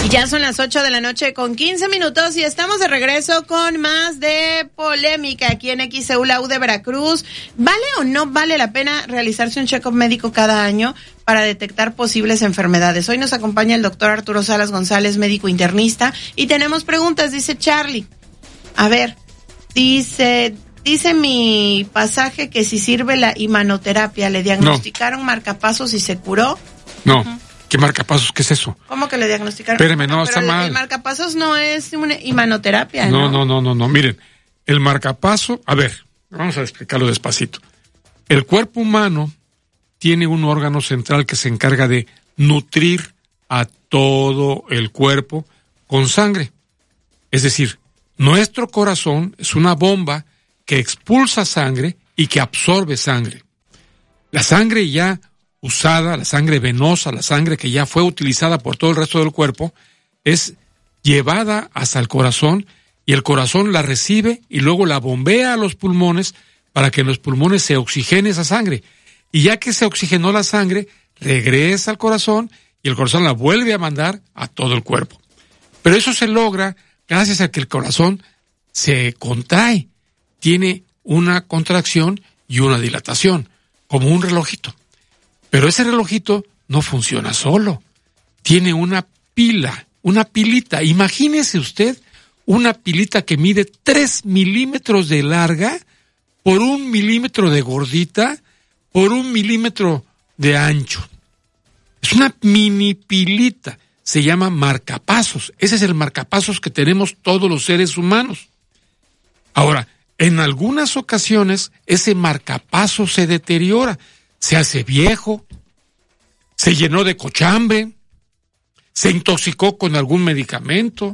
Ya son las 8:15 y estamos de regreso con más de polémica aquí en XEU, la U de Veracruz. ¿Vale o no vale la pena realizarse un check-up médico cada año para detectar posibles enfermedades? Hoy nos acompaña el doctor Arturo Salas González, médico internista, y tenemos preguntas, dice Charlie. A ver, dice mi pasaje que si sirve la imanoterapia, le diagnosticaron marcapasos y se curó. No. Uh-huh. ¿Qué marcapasos? ¿Qué es eso? ¿Cómo que le diagnosticaron? Espérame, no, está mal. El marcapasos no es una imanoterapia, ¿no? No. Miren, el marcapaso, a ver, vamos a explicarlo despacito. El cuerpo humano tiene un órgano central que se encarga de nutrir a todo el cuerpo con sangre. Es decir, nuestro corazón es una bomba que expulsa sangre y que absorbe sangre. La sangre ya usada, la sangre venosa, la sangre que ya fue utilizada por todo el resto del cuerpo, es llevada hasta el corazón y el corazón la recibe y luego la bombea a los pulmones para que en los pulmones se oxigene esa sangre. Y ya que se oxigenó la sangre, regresa al corazón y el corazón la vuelve a mandar a todo el cuerpo. Pero eso se logra gracias a que el corazón se contrae, tiene una contracción y una dilatación, como un relojito. Pero ese relojito no funciona solo. Tiene una pila, una pilita. Imagínese usted una pilita que mide 3 milímetros de larga, por 1 milímetro de gordita, por 1 milímetro de ancho. Es una mini pilita. Se llama marcapasos. Ese es el marcapasos que tenemos todos los seres humanos. Ahora, en algunas ocasiones, ese marcapasos se deteriora. Se hace viejo, se llenó de cochambre, se intoxicó con algún medicamento,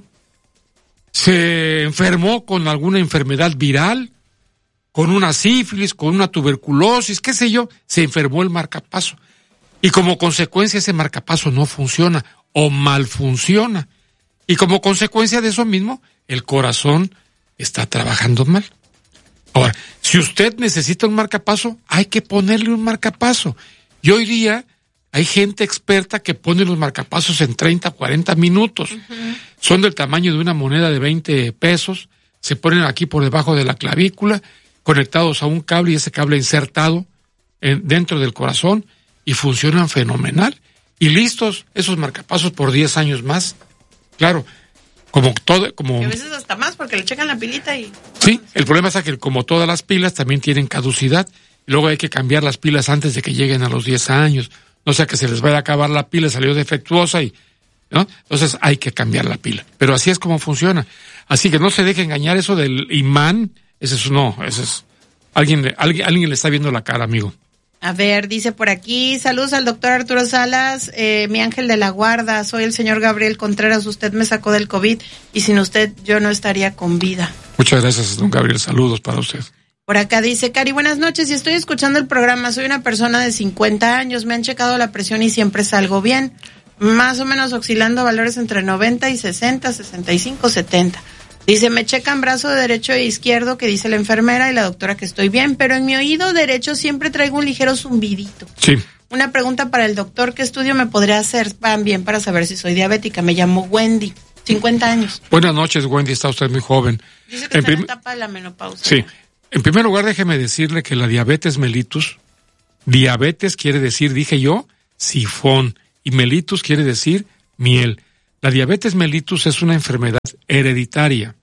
se enfermó con alguna enfermedad viral, con una sífilis, con una tuberculosis, qué sé yo, se enfermó el marcapaso. Y como consecuencia ese marcapaso no funciona o mal funciona. Y como consecuencia de eso mismo, el corazón está trabajando mal. Ahora, si usted necesita un marcapaso, hay que ponerle un marcapaso. Y hoy día hay gente experta que pone los marcapasos en 30, 40 minutos. Uh-huh. Son del tamaño de una moneda de 20 pesos. Se ponen aquí por debajo de la clavícula, conectados a un cable y ese cable insertado dentro del corazón y funcionan fenomenal. Y listos esos marcapasos por 10 años más. Claro. Como y a veces hasta más porque le checan la pilita y... Sí, el problema es que como todas las pilas también tienen caducidad, y luego hay que cambiar las pilas antes de que lleguen a los 10 años, no sea que se les vaya a acabar la pila, salió defectuosa y, ¿no? Entonces hay que cambiar la pila, pero así es como funciona. Así que no se deje engañar eso del imán, ese es, alguien le está viendo la cara, amigo. A ver, dice por aquí, saludos al doctor Arturo Salas, mi ángel de la guarda, soy el señor Gabriel Contreras, usted me sacó del COVID y sin usted yo no estaría con vida. Muchas gracias, don Gabriel, saludos para usted. Por acá dice, Cari, buenas noches, y estoy escuchando el programa, soy una persona de 50 años, me han checado la presión y siempre salgo bien, más o menos oscilando valores entre 90 y 60, 65, 70. Dice, me checan brazo derecho e izquierdo, que dice la enfermera y la doctora que estoy bien, pero en mi oído derecho siempre traigo un ligero zumbidito. Sí. Una pregunta para el doctor, ¿qué estudio me podría hacer también para saber si soy diabética? Me llamo Wendy, 50 años. Buenas noches, Wendy, está usted muy joven. Dice que está en la etapa de la menopausia. Sí. En primer lugar, déjeme decirle que la diabetes mellitus, diabetes quiere decir, dije yo, sifón, y mellitus quiere decir miel. La diabetes mellitus es una enfermedad hereditaria.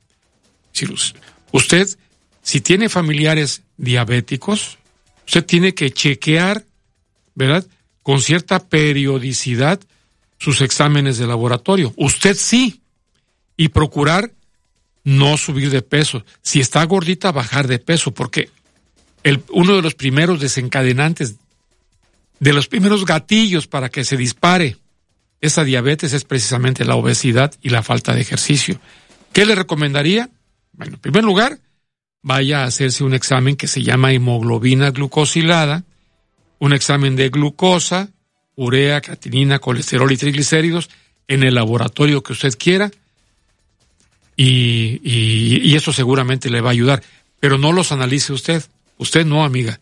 Usted, si tiene familiares diabéticos, usted tiene que chequear, ¿verdad?, con cierta periodicidad sus exámenes de laboratorio. Usted sí. Y procurar no subir de peso. Si está gordita, bajar de peso, porque uno de los primeros desencadenantes, de los primeros gatillos para que se dispare esa diabetes es precisamente la obesidad y la falta de ejercicio. ¿Qué le recomendaría? Bueno, en primer lugar, vaya a hacerse un examen que se llama hemoglobina glucosilada, un examen de glucosa, urea, creatinina, colesterol y triglicéridos en el laboratorio que usted quiera y eso seguramente le va a ayudar. Pero no los analice usted. Usted no, amiga.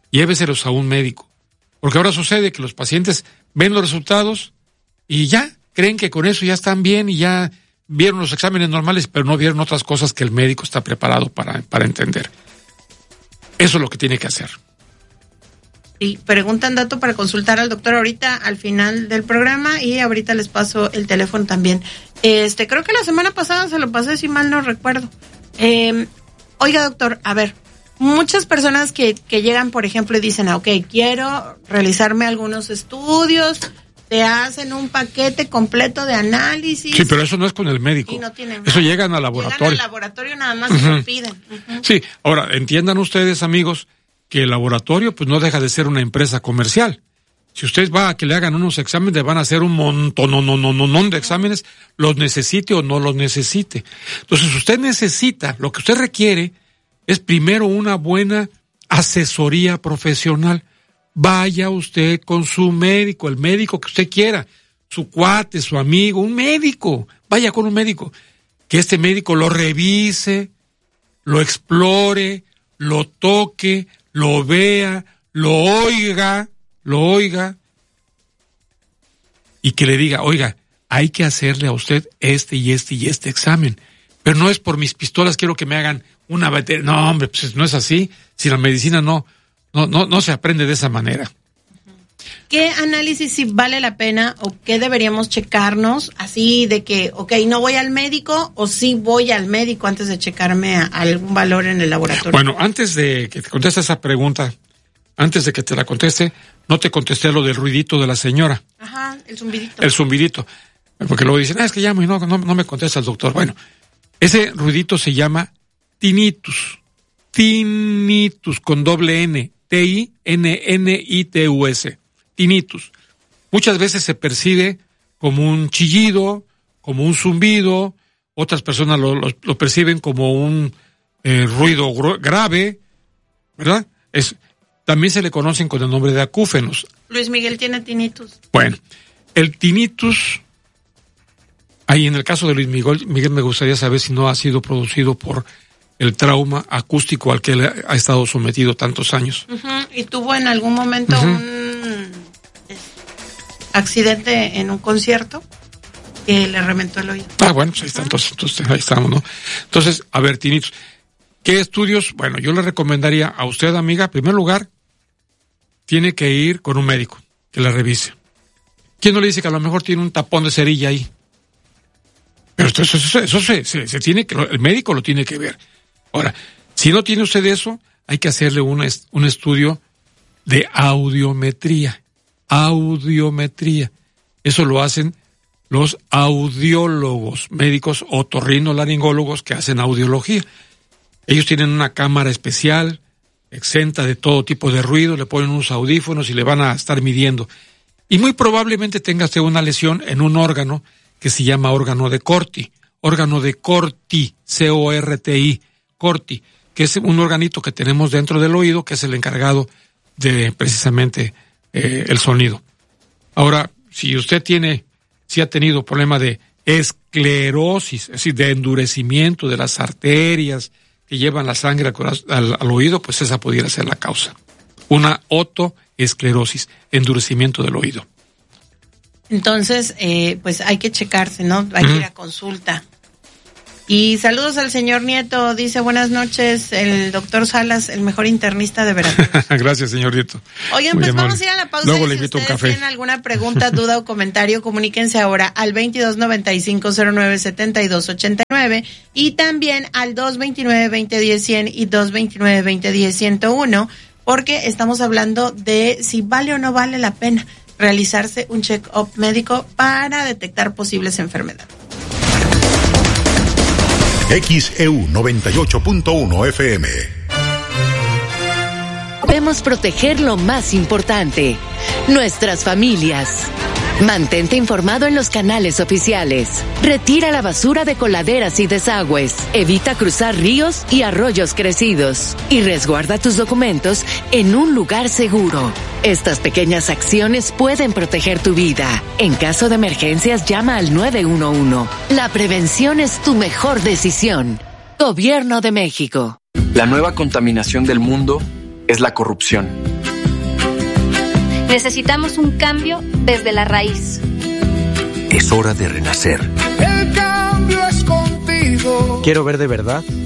Lléveselos a un médico. Porque ahora sucede que los pacientes ven los resultados y ya, creen que con eso ya están bien y ya vieron los exámenes normales, pero no vieron otras cosas que el médico está preparado para entender. Eso es lo que tiene que hacer. Y preguntan dato para consultar al doctor ahorita al final del programa, y ahorita les paso el teléfono también. Creo que la semana pasada se lo pasé, si mal no recuerdo. Oiga, doctor, a ver, muchas personas que llegan, por ejemplo, y dicen, quiero realizarme algunos estudios, te hacen un paquete completo de análisis. Sí, pero eso no es con el médico. Y no tienen eso llegan al laboratorio. Llegan al laboratorio nada más y lo piden. Sí, ahora, entiendan ustedes, amigos, que el laboratorio pues no deja de ser una empresa comercial. Si usted va a que le hagan unos exámenes, le van a hacer un montón de exámenes, los necesite o no los necesite. Entonces, usted necesita, lo que usted requiere es primero una buena asesoría profesional. Vaya usted con su médico, el médico que usted quiera, su cuate, su amigo, un médico. Vaya con un médico. Que este médico lo revise, lo explore, lo toque, lo vea, lo oiga, y que le diga, oiga, hay que hacerle a usted este examen. Pero no es por mis pistolas, quiero que me hagan una batería. No, hombre, pues no es así. Si la medicina no se aprende de esa manera. ¿Qué análisis sí vale la pena o qué deberíamos checarnos así de que, no voy al médico o sí voy al médico antes de checarme a algún valor en el laboratorio? Bueno, antes de que te conteste esa pregunta, antes de que te la conteste, no te contesté lo del ruidito de la señora. Ajá, el zumbidito. El zumbidito. Porque luego dicen, es que llamo y no me contesta el doctor. Bueno, ese ruidito se llama tinnitus. Tinnitus con doble N. T-I-N-N-I-T-U-S. Tinnitus. Muchas veces se percibe como un chillido, como un zumbido. Otras personas lo perciben como un ruido grave, ¿verdad? También se le conocen con el nombre de acúfenos. Luis Miguel tiene tinnitus. Bueno, el tinnitus, ahí en el caso de Luis Miguel me gustaría saber si no ha sido producido por el trauma acústico al que él ha estado sometido tantos años. ¿Y tuvo en algún momento un accidente en un concierto que le reventó el oído? Bueno, pues ahí está, entonces ahí estamos, ¿no? Entonces, a ver, tinnitus. ¿Qué estudios? Bueno, yo le recomendaría a usted, amiga, en primer lugar, tiene que ir con un médico que la revise. ¿Quién no le dice que a lo mejor tiene un tapón de cerilla ahí? Pero eso se tiene que, el médico lo tiene que ver. Ahora, si no tiene usted eso, hay que hacerle un estudio de audiometría. Audiometría. Eso lo hacen los audiólogos, médicos otorrinolaringólogos que hacen audiología. Ellos tienen una cámara especial, exenta de todo tipo de ruido, le ponen unos audífonos y le van a estar midiendo. Y muy probablemente tenga usted una lesión en un órgano que se llama órgano de Corti, C-O-R-T-I, Corti, que es un organito que tenemos dentro del oído, que es el encargado de precisamente el sonido. Ahora, si usted ha tenido problema de esclerosis, es decir, de endurecimiento de las arterias que llevan la sangre al oído, pues esa pudiera ser la causa. Una otoesclerosis, endurecimiento del oído. Entonces, pues hay que checarse, ¿no? Hay que ir a consulta. Y saludos al señor Nieto, dice buenas noches, el doctor Salas, el mejor internista de Veracruz. Gracias, señor Nieto. Oigan, pues vamos a ir a la pausa. Luego y le si invito ustedes un café. tienen alguna pregunta, duda o comentario, comuníquense ahora al 2295-097289 y también al 229-2010-100 y 229-2010-101, porque estamos hablando de si vale o no vale la pena realizarse un check-up médico para detectar posibles enfermedades. XEU 98.1 FM. Debemos proteger lo más importante, nuestras familias. Mantente informado en los canales oficiales. Retira la basura de coladeras y desagües. Evita cruzar ríos y arroyos crecidos. Y resguarda tus documentos en un lugar seguro. Estas pequeñas acciones pueden proteger tu vida. En caso de emergencias, llama al 911. La prevención es tu mejor decisión. Gobierno de México. La nueva contaminación del mundo es la corrupción. Necesitamos un cambio desde la raíz. Es hora de renacer. El cambio es contigo. Quiero ver de verdad